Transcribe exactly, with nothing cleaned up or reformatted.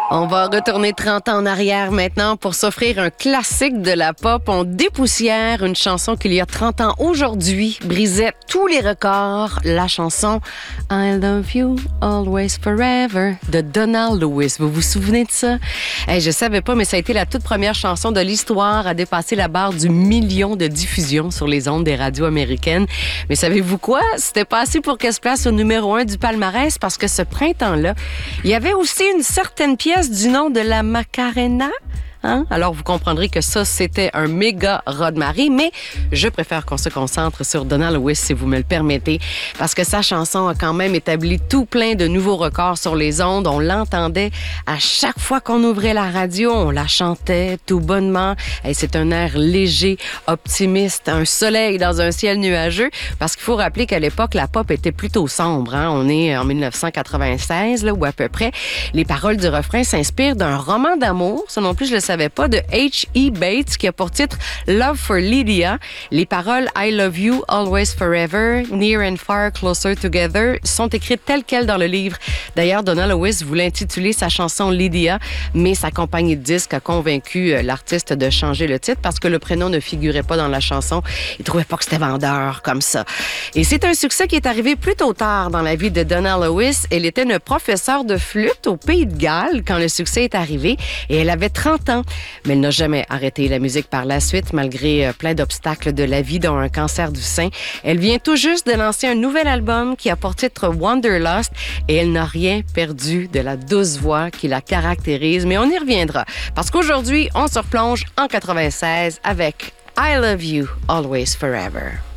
On va retourner trente ans en arrière maintenant pour s'offrir un classique de la pop. On dépoussière une chanson qu'il y a trente ans aujourd'hui brisait tous les records. La chanson I Love You Always Forever de Donald Lewis. Vous vous souvenez de ça? Hey, je savais pas, mais ça a été la toute première chanson de l'histoire à dépasser la barre du million de diffusions sur les ondes des radios américaines. Mais savez-vous quoi? C'était pas assez pour qu'elle se place au numéro un du palmarès parce que ce printemps-là, il y avait aussi une certaine pièce du nom de la Macarena. Hein? Alors, vous comprendrez que ça, c'était un méga raz-de-marée, mais je préfère qu'on se concentre sur Donald Lewis, si vous me le permettez, parce que sa chanson a quand même établi tout plein de nouveaux records sur les ondes. On l'entendait à chaque fois qu'on ouvrait la radio, on la chantait tout bonnement. Et c'est un air léger, optimiste, un soleil dans un ciel nuageux, parce qu'il faut rappeler qu'à l'époque, la pop était plutôt sombre. Hein? On est en dix-neuf cent quatre-vingt-seize, là, ou à peu près. Les paroles du refrain s'inspirent d'un roman d'amour, ça non plus, je le savais pas, de H E Bates, qui a pour titre Love for Lydia. Les paroles I love you always forever, near and far closer together sont écrites telles quelles dans le livre. D'ailleurs, Donald Lewis voulait intituler sa chanson Lydia, mais sa compagnie de disques a convaincu l'artiste de changer le titre parce que le prénom ne figurait pas dans la chanson. Il trouvait pas que c'était vendeur comme ça. Et c'est un succès qui est arrivé plutôt tard dans la vie de Donald Lewis. Elle était une professeure de flûte au Pays de Galles quand le succès est arrivé et elle avait trente ans. Mais elle n'a jamais arrêté la musique par la suite, malgré plein d'obstacles de la vie, dont un cancer du sein. Elle vient tout juste de lancer un nouvel album qui a pour titre Wanderlust et elle n'a rien perdu de la douce voix qui la caractérise. Mais on y reviendra, parce qu'aujourd'hui, on se replonge en quatre-vingt-seize avec I Love You Always Forever.